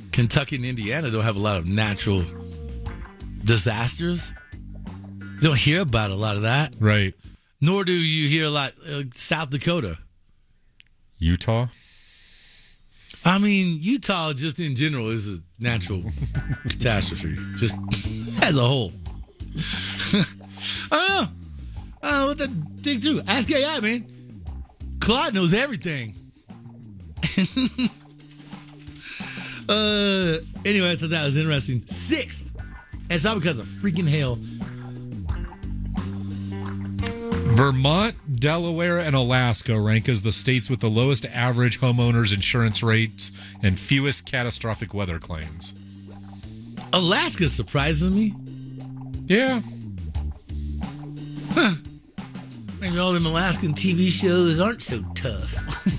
Kentucky and Indiana don't have a lot of natural disasters. You don't hear about a lot of that. Right. Nor do you hear a lot South Dakota. Utah? I mean, Utah just in general is a natural catastrophe, just as a whole. I don't know what to dig through. Ask AI, man. Claude knows everything. Anyway, I thought that was interesting. 6th. And it's all because of freaking hail. Vermont, Delaware, and Alaska rank as the states with the lowest average homeowners insurance rates and fewest catastrophic weather claims. Alaska surprises me. Yeah. Huh. Maybe all them Alaskan TV shows aren't so tough.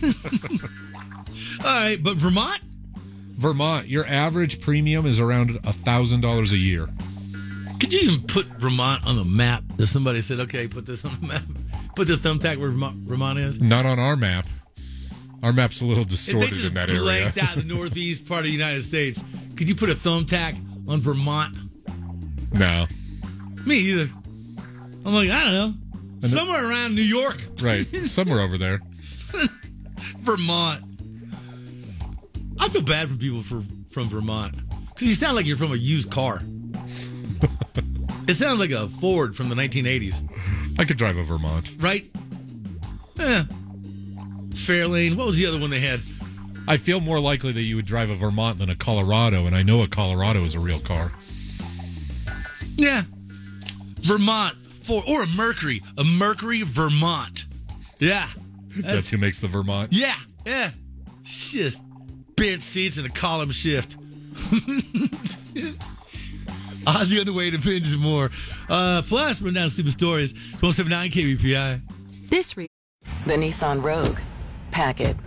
All right, but Vermont? Vermont, your average premium is around $1,000 a year. Could you even put Vermont on the map? If somebody said, okay, put this on the map. Put this thumbtack where Vermont is? Not on our map. Our map's a little distorted in that area. If they just blanked out the northeast part of the United States, could you put a thumbtack on Vermont? No. Me either. I'm like, I don't know. Somewhere around New York. Right. Somewhere over there. Vermont. I feel bad for people from Vermont. Because you sound like you're from a used car. It sounds like a Ford from the 1980s. I could drive a Vermont. Right? Fairlane. What was the other one they had? I feel more likely that you would drive a Vermont than a Colorado, and I know a Colorado is a real car. Yeah. Vermont. Or a Mercury. A Mercury Vermont. Yeah. That's who makes the Vermont? Yeah. Yeah. It's just bench seats and a column shift. Ozzy on the way to binge more. Plus, run down stupid stories. 179 KBPI. The Nissan Rogue. Pack it.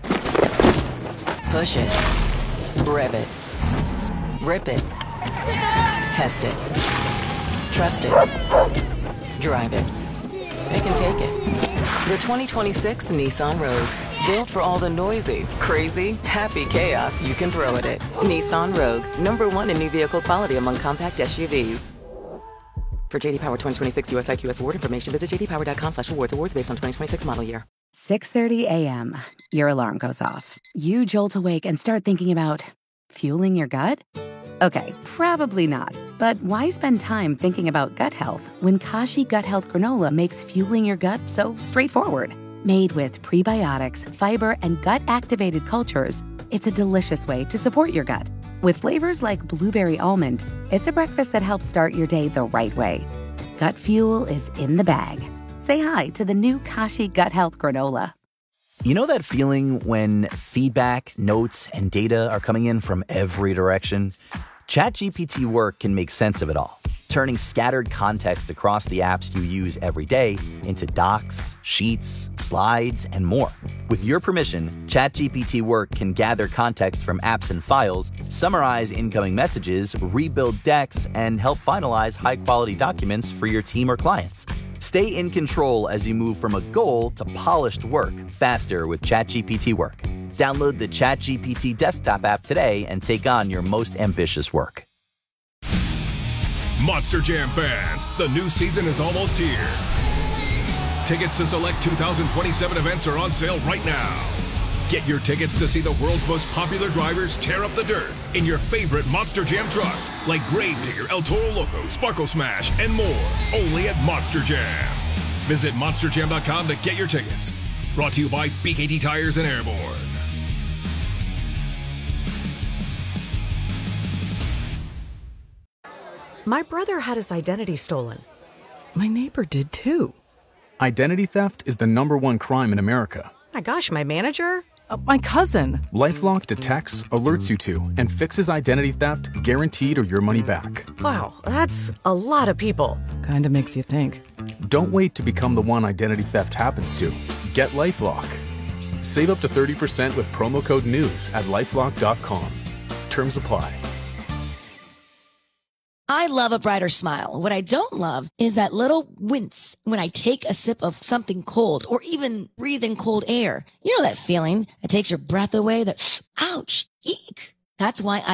Push it. Rev it. Rip it. Test it. Trust it. Drive it. Pick and take it. The 2026 Nissan Rogue. Built for all the noisy, crazy, happy chaos you can throw at it. Nissan Rogue. #1 in new vehicle quality among compact SUVs. For JD Power 2026 US IQS award information, visit jdpower.com/awards. Awards based on 2026 model year. 6:30 a.m. Your alarm goes off. You jolt awake and start thinking about fueling your gut? Okay, probably not. But why spend time thinking about gut health when Kashi Gut Health Granola makes fueling your gut so straightforward? Made with prebiotics, fiber, and gut-activated cultures, it's a delicious way to support your gut. With flavors like blueberry almond, it's a breakfast that helps start your day the right way. Gut fuel is in the bag. Say hi to the new Kashi Gut Health Granola. You know that feeling when feedback, notes, and data are coming in from every direction? ChatGPT Work can make sense of it all, turning scattered context across the apps you use every day into docs, sheets, slides, and more. With your permission, ChatGPT Work can gather context from apps and files, summarize incoming messages, rebuild decks, and help finalize high-quality documents for your team or clients. Stay in control as you move from a goal to polished work faster with ChatGPT Work. Download the ChatGPT desktop app today and take on your most ambitious work. Monster Jam fans, the new season is almost here. Tickets to select 2027 events are on sale right now. Get your tickets to see the world's most popular drivers tear up the dirt in your favorite Monster Jam trucks like Gravedigger, El Toro Loco, Sparkle Smash, and more. Only at Monster Jam. Visit monsterjam.com to get your tickets. Brought to you by BKT Tires and Airborne. My brother had his identity stolen. My neighbor did too. Identity theft is the #1 crime in America. My gosh, my manager? My cousin. LifeLock detects, alerts you to, and fixes identity theft guaranteed or your money back. Wow, that's a lot of people. Kinda makes you think. Don't wait to become the one identity theft happens to. Get LifeLock. Save up to 30% with promo code NEWS at LifeLock.com. Terms apply. I love a brighter smile. What I don't love is that little wince when I take a sip of something cold or even breathe in cold air. You know that feeling that takes your breath away, that ouch, eek. That's why I